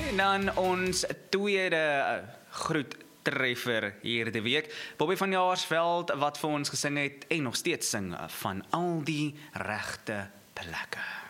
dan ons tweede groettreffer hierdie week. Bobby van Jaarsveld wat vir ons gesing het en nog steeds sing van al die regte plekke.